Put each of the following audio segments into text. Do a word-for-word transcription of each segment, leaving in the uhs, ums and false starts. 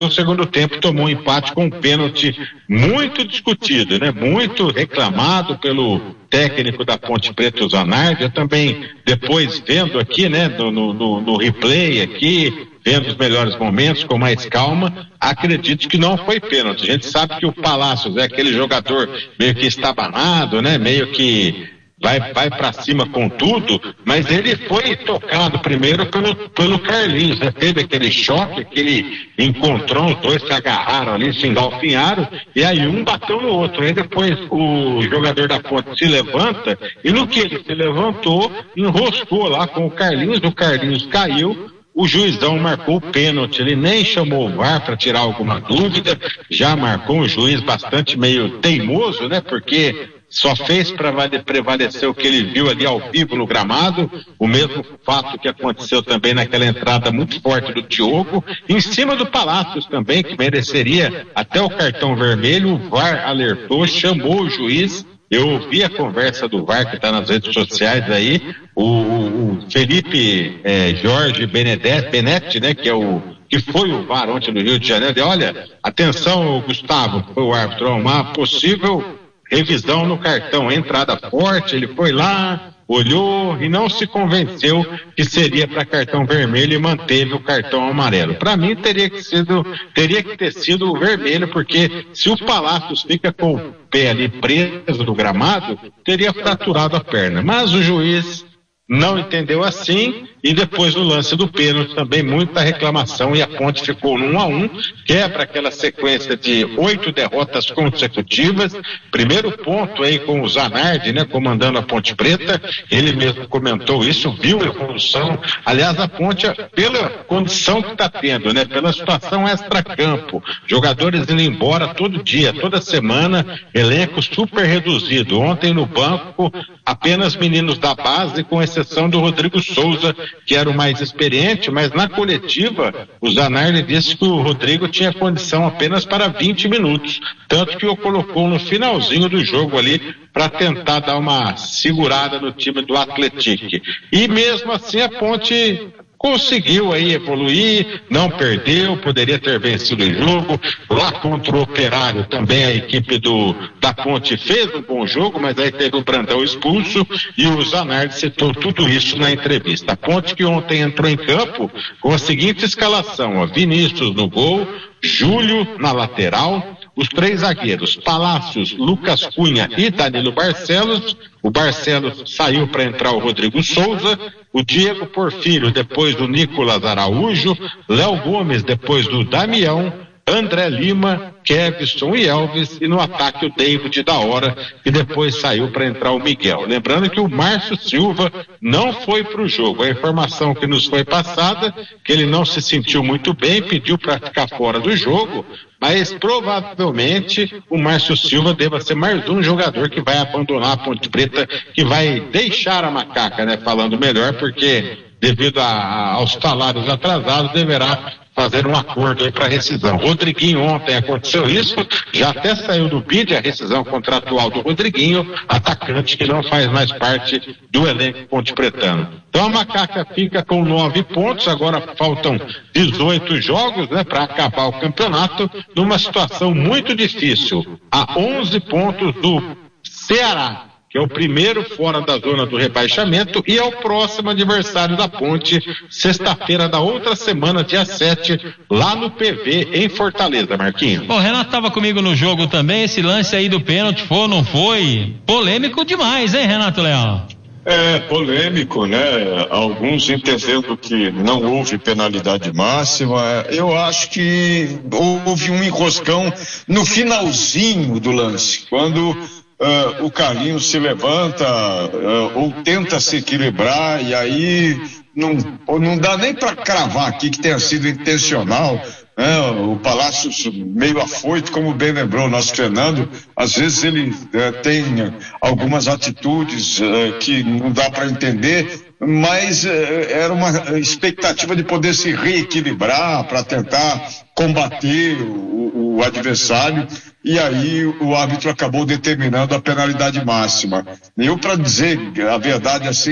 no segundo tempo tomou um empate com um pênalti muito discutido, né? Muito reclamado pelo técnico da Ponte Preta, o Zanardi. Eu também, depois vendo aqui, né, no, no, no replay aqui, vendo os melhores momentos com mais calma, acredito que não foi pênalti. A gente sabe que o Palácios é aquele jogador meio que estabanado, né? Meio que vai, vai para cima com tudo, mas ele foi tocado primeiro pelo, pelo Carlinhos, né? Teve aquele choque que ele encontrou, os dois se agarraram ali, se engalfinharam, e aí um bateu no outro. Aí depois o jogador da Ponte se levanta, e no que ele se levantou, enroscou lá com o Carlinhos, o Carlinhos caiu, o juizão marcou o pênalti, ele nem chamou o V A R para tirar alguma dúvida, já marcou um juiz bastante meio teimoso, né? Porque só fez para prevalecer o que ele viu ali ao vivo no gramado, o mesmo fato que aconteceu também naquela entrada muito forte do Diogo, em cima do Palácios também, que mereceria até o cartão vermelho. O V A R alertou, chamou o juiz. Eu ouvi a conversa do V A R que está nas redes sociais aí, o, o Felipe eh, Jorge Benedetti, Benetti, né, que é o que foi o V A R ontem no Rio de Janeiro, e olha, atenção, Gustavo, foi o árbitro, uma possível revisão no cartão, entrada forte, ele foi lá, olhou e não se convenceu que seria para cartão vermelho e manteve o cartão amarelo. Para mim teria que, sido, teria que ter sido o vermelho, porque se o Palácios fica com o pé ali preso no gramado, teria fraturado a perna. Mas o juiz não entendeu assim, e depois do lance do pênalti também muita reclamação, e a Ponte ficou no um a um, quebra aquela sequência de oito derrotas consecutivas. Primeiro ponto aí com o Zanardi, né, comandando a Ponte Preta, ele mesmo comentou isso, viu a evolução. Aliás, a Ponte, pela condição que está tendo, né, pela situação extra-campo, jogadores indo embora todo dia, toda semana, elenco super reduzido. Ontem no banco, apenas meninos da base, com exceção do Rodrigo Souza, que era o mais experiente, mas na coletiva o Zanardi disse que o Rodrigo tinha condição apenas para vinte minutos, tanto que o colocou no finalzinho do jogo ali para tentar dar uma segurada no time do Atlético. E mesmo assim a Ponte conseguiu aí evoluir, não perdeu, poderia ter vencido o jogo. Lá contra o Operário também a equipe do, da Ponte fez um bom jogo, mas aí teve o Brandão expulso, e o Zanardi citou tudo isso na entrevista. A Ponte que ontem entrou em campo com a seguinte escalação, ó: Vinícius no gol, Júlio na lateral, os três zagueiros, Palácios, Lucas Cunha e Danilo Barcelos. O Barcelos saiu para entrar o Rodrigo Souza, o Diego Porfírio depois do Nicolas Araújo, Léo Gomes depois do Damião, André Lima, Kevson e Elvis, e no ataque o David da hora, que depois saiu para entrar o Miguel. Lembrando que o Márcio Silva não foi para o jogo. A informação que nos foi passada, que ele não se sentiu muito bem, pediu para ficar fora do jogo, mas provavelmente o Márcio Silva deva ser mais um jogador que vai abandonar a Ponte Preta, que vai deixar a macaca, né, falando melhor, porque devido a, a, aos salários atrasados, deverá fazer um acordo aí para rescisão. Rodriguinho, ontem aconteceu isso, já até saiu do B I D a rescisão contratual do Rodriguinho, atacante que não faz mais parte do elenco pontepretano. Então a macaca fica com nove pontos, agora faltam dezoito jogos, né, para acabar o campeonato, numa situação muito difícil. A onze pontos do Ceará, que é o primeiro fora da zona do rebaixamento, e é o próximo adversário da Ponte, sexta-feira da outra semana, dia sete, lá no P V, em Fortaleza, Marquinhos. Bom, o Renato estava comigo no jogo também, esse lance aí do pênalti, foi ou não foi? Polêmico demais, hein, Renato Leal? É, polêmico, né? Alguns entendendo que não houve penalidade máxima. Eu acho que houve um enroscão no finalzinho do lance, quando Uh, o Carlinhos se levanta uh, ou tenta se equilibrar, e aí não, não dá nem para cravar aqui que tenha sido intencional, né? O Palácios meio afoito, como bem lembrou o nosso Fernando, às vezes ele uh, tem algumas atitudes uh, que não dá para entender, mas uh, era uma expectativa de poder se reequilibrar para tentar combater o, o adversário, e aí o árbitro acabou determinando a penalidade máxima. Eu, para dizer a verdade assim,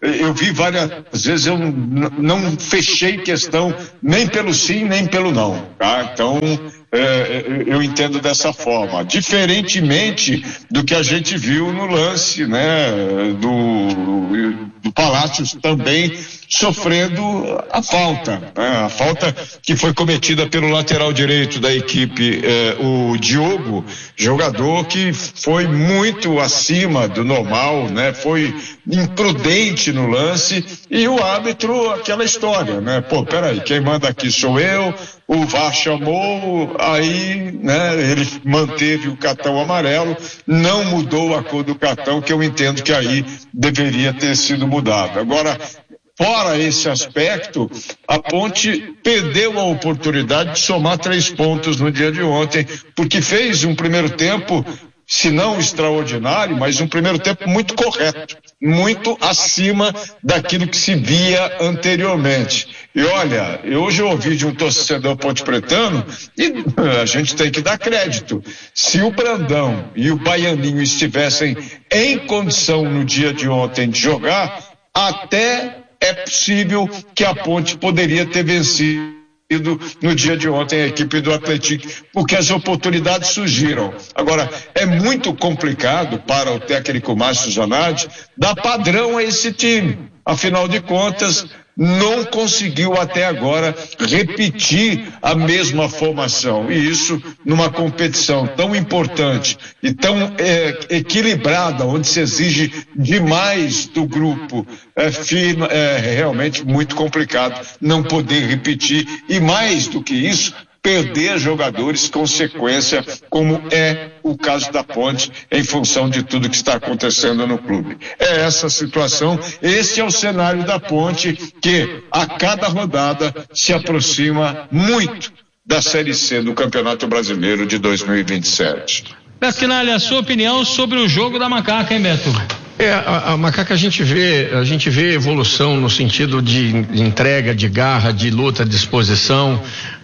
eu vi várias vezes, eu n- não fechei questão nem pelo sim, nem pelo não, tá? Então, é, eu entendo dessa forma, diferentemente do que a gente viu no lance, né, do, do Palácios também sofrendo a falta, né, a falta que foi cometida pelo lateral direito da equipe, eh, o Diogo, jogador que foi muito acima do normal, né, foi imprudente no lance, e o árbitro, aquela história, né, pô, peraí, quem manda aqui sou eu, o V A R chamou, aí, né, ele manteve o cartão amarelo, não mudou a cor do cartão, que eu entendo que aí deveria ter sido mudado. Agora, fora esse aspecto, a Ponte perdeu a oportunidade de somar três pontos no dia de ontem, porque fez um primeiro tempo, se não extraordinário, mas um primeiro tempo muito correto, muito acima daquilo que se via anteriormente. E olha, hoje eu ouvi de um torcedor pontepretano, e a gente tem que dar crédito. Se o Brandão e o Baianinho estivessem em condição no dia de ontem de jogar, até é possível que a Ponte poderia ter vencido no dia de ontem a equipe do Atlético, porque as oportunidades surgiram. Agora, é muito complicado para o técnico Márcio Zanardi dar padrão a esse time. Afinal de contas, não conseguiu até agora repetir a mesma formação, e isso numa competição tão importante e tão é, equilibrada, onde se exige demais do grupo, é, firma, é realmente muito complicado não poder repetir, e mais do que isso, perder jogadores com sequência, como é o caso da Ponte, em função de tudo que está acontecendo no clube. É essa situação, esse é o cenário da Ponte, que a cada rodada se aproxima muito da Série C do Campeonato Brasileiro de dois mil e vinte e sete. Beto Quinalha, a sua opinião sobre o jogo da Macaca, hein, Beto? É, a, a Macaca a gente vê, a gente vê evolução no sentido de, de entrega, de garra, de luta, de disposição.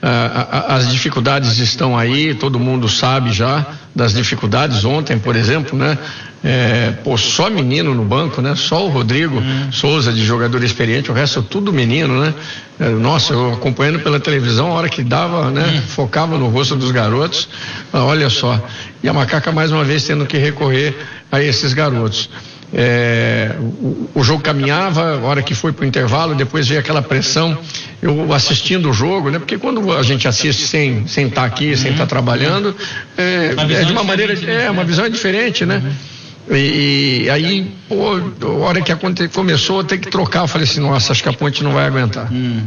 Ah, a, as dificuldades estão aí, todo mundo sabe já das dificuldades. Ontem, por exemplo, né? É, pô, só menino no banco, né? Só o Rodrigo hum. Souza, de jogador experiente, o resto tudo menino, né? É, nossa, eu acompanhando pela televisão, a hora que dava, né? Hum. Focava no rosto dos garotos, ah, olha só. E a Macaca mais uma vez tendo que recorrer a esses garotos. É, o, o jogo caminhava, a hora que foi pro intervalo, depois veio aquela pressão, eu assistindo o jogo, né? Porque quando a gente assiste sem sem estar aqui, uhum. sem estar trabalhando, é, é de uma maneira, é uma visão diferente, né? Uhum. E, e aí, pô, a hora que aconte, começou a ter que trocar, eu falei assim, nossa, acho que a Ponte não vai aguentar. Uhum.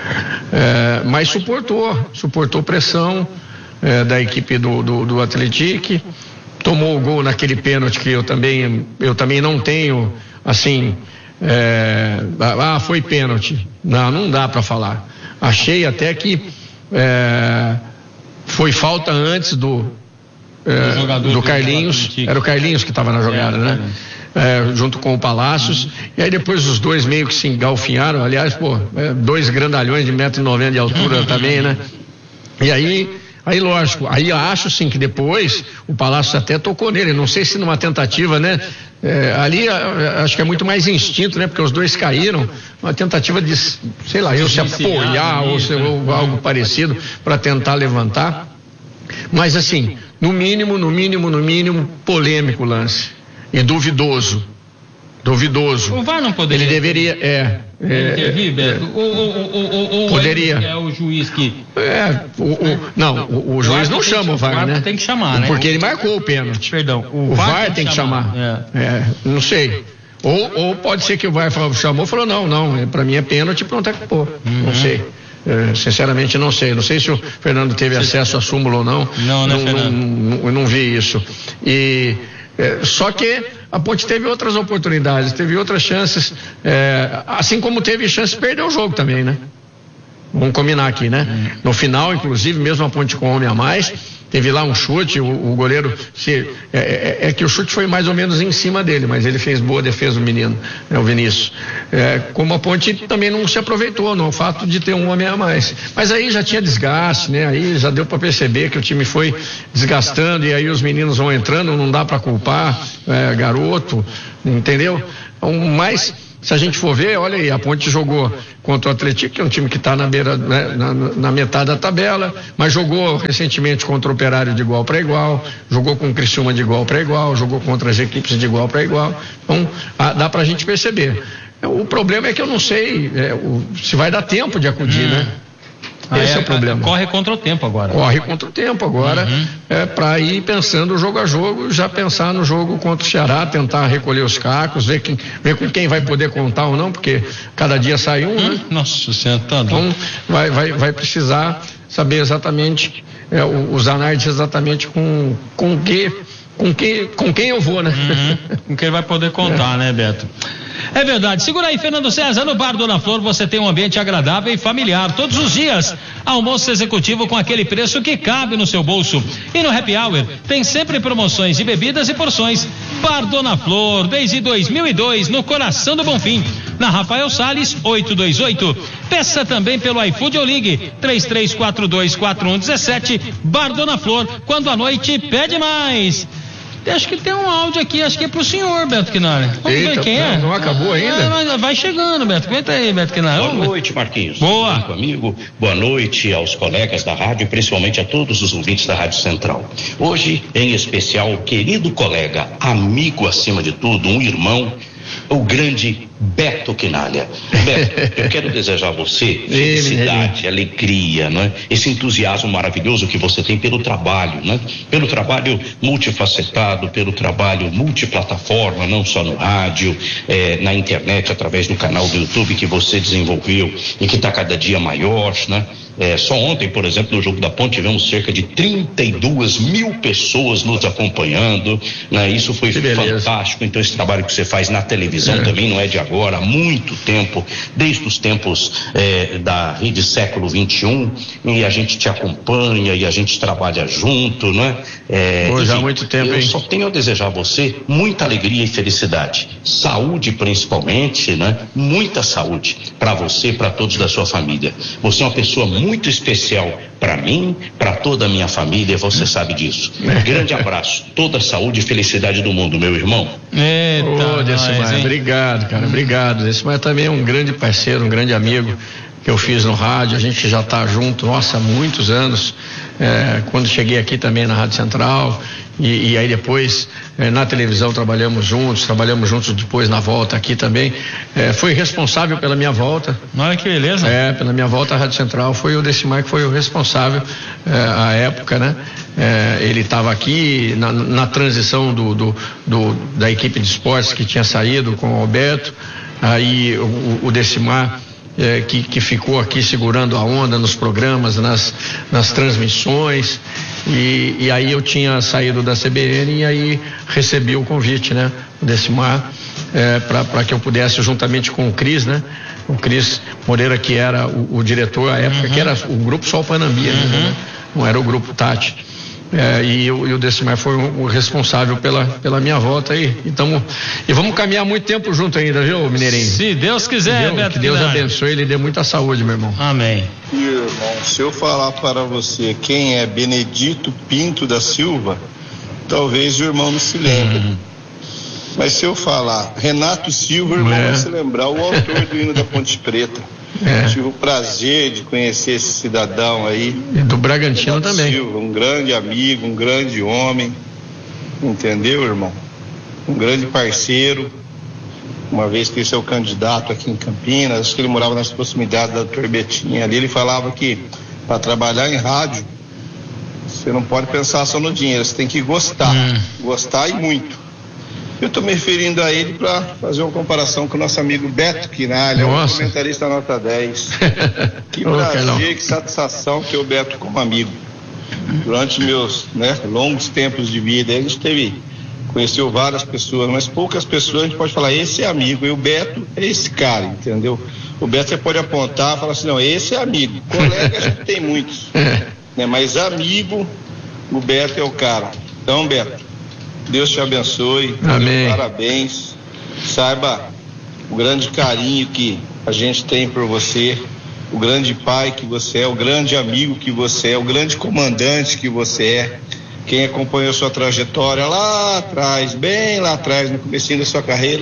É, mas suportou, suportou pressão é, da equipe do, do, do Atlético. Tomou o gol naquele pênalti que eu também, eu também não tenho, assim, é, ah, foi pênalti. Não, não dá para falar. Achei até que é, foi falta antes do, é, do Carlinhos, era o Carlinhos que estava na jogada, né? É, junto com o Palácios, uhum. E aí depois os dois meio que se engalfinharam, aliás, pô, é, dois grandalhões de um metro e noventa de altura também, né? E aí... Aí, lógico, aí acho sim que depois o Palácio até tocou nele, não sei se numa tentativa, né? É, ali a, acho que é muito mais instinto, né? Porque os dois caíram, uma tentativa de, sei lá, eu se apoiar ou, se, ou algo parecido para tentar levantar. Mas assim, no mínimo, no mínimo, no mínimo, polêmico o lance e duvidoso. Duvidoso. O V A R não poderia. Ele deveria, é. É, intervir, Beto? É, ou, ou, ou, ou poderia. É o juiz que. É, o, o, não, o, o juiz não chama o V A R, né? Tem que chamar, né? Porque ele marcou o pênalti. Perdão. O, o V A R tem que chamar. chamar. É. É, não sei. Ou, ou pode ser que o V A R chamou e falou: não, não, pra mim é pênalti, pronto, é que pô. Uhum. Não sei. É, sinceramente não sei. Não sei se o Fernando teve Sim. acesso à súmula ou não. Não, né, não, Fernando? Não, não, não vi isso. E. É, só que a Ponte teve outras oportunidades, teve outras chances, é, assim como teve chance de perder o jogo também, né? Vamos combinar aqui, né? No final, inclusive, mesmo a Ponte com homem a mais, teve lá um chute, o, o goleiro, se, é, é, é que o chute foi mais ou menos em cima dele, mas ele fez boa defesa, o menino, né, o Vinícius. É, como a Ponte também não se aproveitou no fato de ter um homem a mais. Mas aí já tinha desgaste, né? Aí já deu para perceber que o time foi desgastando e aí os meninos vão entrando, não dá para culpar, é, garoto, entendeu? Então, mas se a gente for ver, olha aí, a Ponte jogou contra o Atlético, que é um time que está na beira, né, na, na metade da tabela, mas jogou recentemente contra o Operário de igual para igual, jogou com o Criciúma de igual para igual, jogou contra as equipes de igual para igual. Então, a, dá para a gente perceber. O problema é que eu não sei é, o, se vai dar tempo de acudir, hum. né? Ah, Esse é, é o problema. Corre contra o tempo agora. Corre contra o tempo agora, uhum. é, para ir pensando jogo a jogo, já pensar no jogo contra o Ceará, tentar recolher os cacos, ver, quem, ver com quem vai poder contar ou não, porque cada dia sai um, hum, né? Nossa Senhora, tá então vai, vai, vai precisar saber exatamente, é, usar Nardes exatamente com, com, que, com, que, com quem eu vou, né? Uhum. Com quem vai poder contar, é. né, Beto? É verdade. Segura aí, Fernando César. No Bar Dona Flor você tem um ambiente agradável e familiar todos os dias. Almoço executivo com aquele preço que cabe no seu bolso. E no Happy Hour tem sempre promoções de bebidas e porções. Bar Dona Flor, desde dois mil e dois, no coração do Bonfim. Na Rafael Salles, oitocentos e vinte e oito. Peça também pelo iFood ou ligue três três quatro dois quatro um um sete. Bar Dona Flor, quando a noite pede mais. Acho que tem um áudio aqui, acho que é pro senhor, Beto Quinalha. Vamos Eita, ver quem é. Não acabou ainda? É, vai chegando, Beto. Comenta aí, Beto Quinalha. Boa noite, Marquinhos. Boa. Amigo, amigo. Boa noite aos colegas da rádio, principalmente a todos os ouvintes da Rádio Central. Hoje, em especial, querido colega, amigo acima de tudo, um irmão, o grande Beto Quinalha. Beto, eu quero desejar a você felicidade, alegria, né? Esse entusiasmo maravilhoso que você tem pelo trabalho, né? Pelo trabalho multifacetado, pelo trabalho multiplataforma, não só no rádio, eh, na internet, através do canal do YouTube que você desenvolveu e que está cada dia maior, né? É, só ontem, por exemplo, no Jogo da Ponte, tivemos cerca de trinta e duas mil pessoas nos acompanhando, né? Isso foi fantástico. Então, esse trabalho que você faz na televisão é. também não é de agora, há muito tempo, desde os tempos é, da Rede Século vinte e um, e a gente te acompanha e a gente trabalha junto, né? É, Pô, já enfim, há muito tempo, eu hein? só tenho a desejar a você muita alegria e felicidade, saúde principalmente, né? Muita saúde para você, para todos da sua família. Você é uma pessoa muito muito especial para mim, para toda a minha família, você sabe disso. Um grande abraço, toda a saúde e felicidade do mundo, meu irmão. Eita, ô, Decimar, obrigado, cara, obrigado. Decimar também é um grande parceiro, um grande amigo que eu fiz no rádio, a gente já está junto, nossa, há muitos anos, é, quando cheguei aqui também na Rádio Central, e, e aí depois é, na televisão trabalhamos juntos, trabalhamos juntos depois na volta aqui também, é, foi responsável pela minha volta. Olha que beleza. É, pela minha volta à Rádio Central, foi o Decimar que foi o responsável é, à época, né? É, ele estava aqui na, na transição do, do, do, da equipe de esportes que tinha saído com o Alberto, aí o, o Decimar É, que, que ficou aqui segurando a onda nos programas, nas, nas transmissões, e, e aí eu tinha saído da C B N e aí recebi o convite, né, o Decimar, é, para que eu pudesse, juntamente com o Cris, né, o Cris Moreira, que era o, o diretor à época, uhum. que era o grupo Sol Panambi, uhum. ainda, né, não era o grupo Tati. É, e, o, e o Decimar foi o, o responsável pela, pela minha volta aí. Então, e vamos caminhar muito tempo junto ainda, viu, Mineirinho? Se Deus quiser, Deus, Beto que Deus Quinalha. abençoe e lhe dê muita saúde, meu irmão. Amém. Irmão, se eu falar para você quem é Benedito Pinto da Silva, talvez o irmão não se lembre. Uhum. Mas se eu falar Renato Silva, o irmão é. vai se lembrar, o autor do hino da Ponte Preta. É. Tive o prazer de conhecer esse cidadão aí. E do Bragantino Renato também. Silva, um grande amigo, um grande homem. Entendeu, irmão? Um grande parceiro. Uma vez que ele é o candidato aqui em Campinas, acho que ele morava nas proximidades da doutor Betinha ali, ele falava que para trabalhar em rádio, você não pode pensar só no dinheiro, você tem que gostar. Hum. Gostar e muito. Eu estou me referindo a ele para fazer uma comparação com o nosso amigo Beto Quinalha, um comentarista nota dez. Que prazer, que satisfação ter o Beto como amigo. Durante meus né, longos tempos de vida, a gente teve, conheceu várias pessoas, mas poucas pessoas a gente pode falar, esse é amigo, e o Beto é esse cara, entendeu? O Beto você pode apontar e falar assim, não, esse é amigo. Colega a gente tem muitos, né, mas amigo, o Beto é o cara. Então, Beto, Deus te abençoe. Amém. Parabéns. Saiba o grande carinho que a gente tem por você, o grande pai que você é, o grande amigo que você é, o grande comandante que você é. Quem acompanhou sua trajetória lá atrás, bem lá atrás, no comecinho da sua carreira,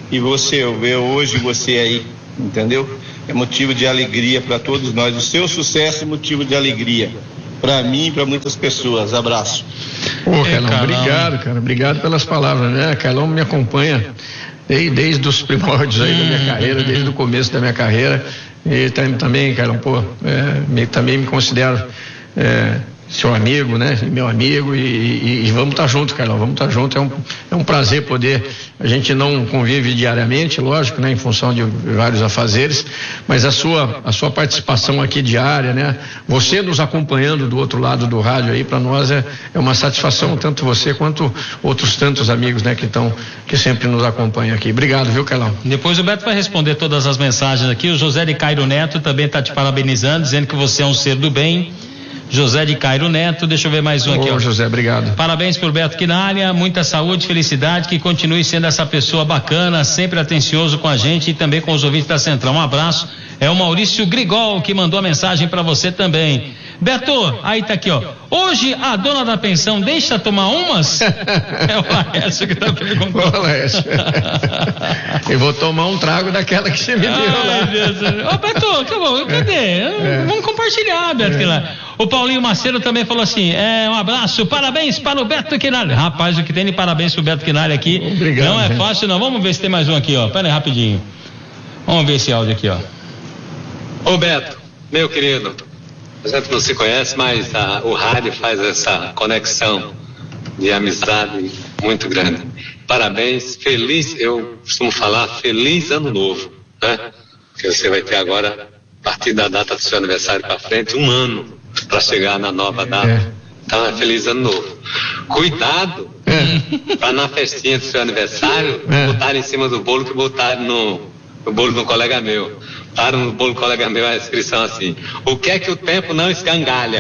E você, eu ver hoje você aí, entendeu? É motivo de alegria para todos nós. O seu sucesso é motivo de alegria para mim e para muitas pessoas. Abraço. Ô, Carlão, é, obrigado, cara. Obrigado pelas palavras, né? Carlão me acompanha desde, desde os primórdios aí da minha carreira, desde o começo da minha carreira. E também, Carlão, pô, é, me, também me considero é, seu amigo, né? Meu amigo, e, e, e vamos estar juntos, Carlão, vamos estar juntos. É um, é um prazer poder. A gente não convive diariamente, lógico, né? Em função de vários afazeres, mas a sua, a sua participação aqui diária, né? Você nos acompanhando do outro lado do rádio aí, para nós é, é uma satisfação, tanto você quanto outros tantos amigos, né? Que estão, que sempre nos acompanham aqui. Obrigado, viu, Carlão? Depois o Beto vai responder todas as mensagens aqui. O José de Cairo Neto também está te parabenizando, dizendo que você é um ser do bem. José de Cairo Neto, deixa eu ver mais um aqui. Ô, José, obrigado. Parabéns pro Beto Quinalha, muita saúde, felicidade, que continue sendo essa pessoa bacana, sempre atencioso com a gente e também com os ouvintes da Central. Um abraço. É o Maurício Grigol que mandou a mensagem para você também. Beto, aí tá aqui, ó. Hoje a dona da pensão deixa tomar umas? É o Laércio que tá perguntando. Ô, Laércio. Eu vou tomar um trago daquela que você me deu lá. Ai, Deus. Ô, Beto, acabou, cadê? É. Vamos compartilhar, Beto. É. O Paulinho Macedo também falou assim, é, um abraço, parabéns para o Beto Quinalha. Rapaz, o que tem de parabéns pro Beto Quinalha aqui. Obrigado, não é gente. Fácil não. Vamos ver se tem mais um aqui, ó. Pera aí, rapidinho. Vamos ver esse áudio aqui, ó. Ô, Beto, meu querido, a gente não se conhece, mas a, o rádio faz essa conexão de amizade muito grande. Parabéns, feliz, eu costumo falar feliz ano novo, né? Que você vai ter agora, a partir da data do seu aniversário para frente, um ano para chegar na nova data. É. Então é feliz ano novo. Cuidado é. para na festinha do seu aniversário é. botar em cima do bolo que botaram no, no bolo do colega meu. Botaram no bolo do colega meu a inscrição assim: o que é que o tempo não escangalha?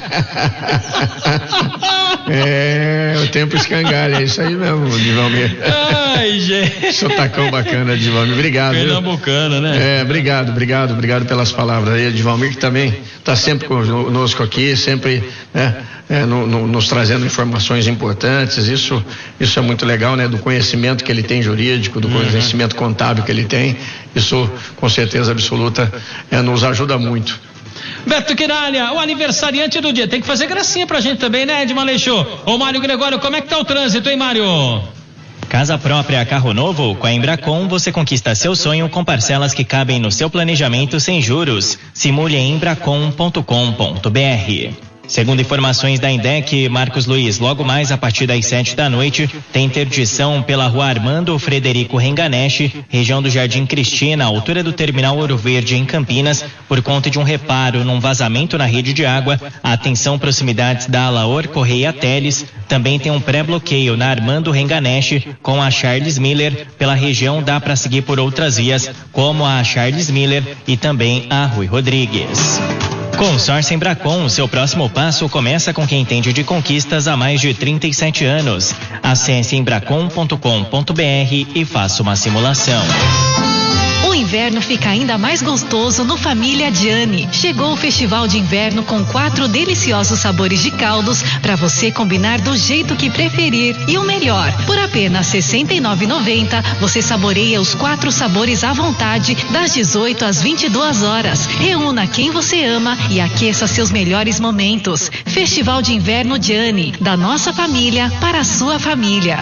É, o tempo escangalha, é isso aí mesmo, Divalmir. Ai, gente. Sotacão bacana, Divalmir. Obrigado. Pernambucana, né? É, obrigado, obrigado, obrigado pelas palavras aí, Divalmir, que também está sempre conosco aqui, sempre, né, é, no, no, nos trazendo informações importantes. Isso, isso é muito legal, né? Do conhecimento que ele tem jurídico, do uhum. conhecimento contábil que ele tem. Isso, com certeza absoluta, é, nos ajuda muito. Beto Quinalha, o aniversariante do dia, tem que fazer gracinha pra gente também, né, Edmar Leixô? Ô, Mário Gregório, como é que tá o trânsito, hein, Mário? Casa própria, carro novo, com a Embracon você conquista seu sonho com parcelas que cabem no seu planejamento sem juros. Simule em embracon ponto com ponto br. Segundo informações da Indec, Marcos Luiz, logo mais a partir das sete da noite, tem interdição pela rua Armando Frederico Renganesh, região do Jardim Cristina, altura do terminal Ouro Verde, em Campinas, por conta de um reparo num vazamento na rede de água. Atenção, proximidades da Alaor Correia Teles. Também tem um pré-bloqueio na Armando Renganesh com a Charles Miller. Pela região dá para seguir por outras vias, como a Charles Miller e também a Rui Rodrigues. Consórcio Embracon, seu próximo passo começa com quem entende de conquistas há mais de trinta e sete anos. Acesse embracon ponto com ponto br e faça uma simulação. O inverno fica ainda mais gostoso no Família Gianni. Chegou o festival de inverno com quatro deliciosos sabores de caldos para você combinar do jeito que preferir. E o melhor, por apenas sessenta e nove reais e noventa centavos você saboreia os quatro sabores à vontade das dezoito às vinte e duas horas. Reúna quem você ama e aqueça seus melhores momentos. Festival de Inverno Gianni, da nossa família para a sua família.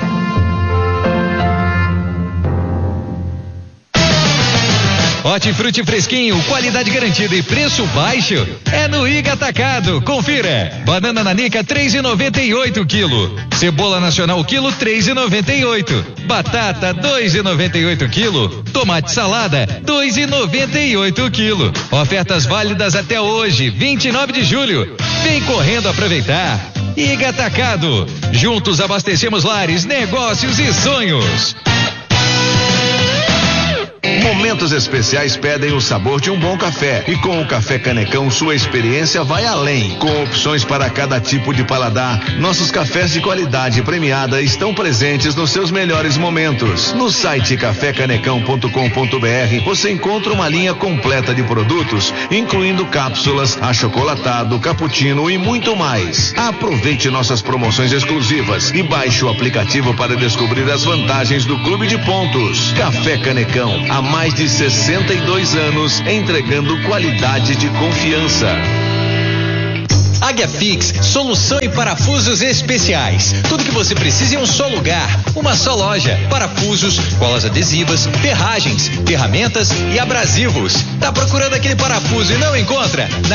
Hortifruti fresquinho, qualidade garantida e preço baixo. É no Iga Atacado. Confira. Banana nanica três reais e noventa e oito quilo. Cebola nacional quilo três reais e noventa e oito. Batata dois reais e noventa e oito quilo. Tomate salada dois reais e noventa e oito quilo. Ofertas válidas até hoje, vinte e nove de julho. Vem correndo aproveitar. Iga Atacado. Juntos abastecemos lares, negócios e sonhos. Momento Momentos especiais pedem o sabor de um bom café. E com o Café Canecão, sua experiência vai além. Com opções para cada tipo de paladar, nossos cafés de qualidade premiada estão presentes nos seus melhores momentos. No site café canecão ponto com ponto br você encontra uma linha completa de produtos, incluindo cápsulas, achocolatado, cappuccino e muito mais. Aproveite nossas promoções exclusivas e baixe o aplicativo para descobrir as vantagens do Clube de Pontos. Café Canecão, há mais de sessenta e dois anos, entregando qualidade de confiança. Águia Fix, solução em parafusos especiais. Tudo que você precisa em um só lugar, uma só loja. Parafusos, colas adesivas, ferragens, ferramentas e abrasivos. Tá procurando aquele parafuso e não encontra?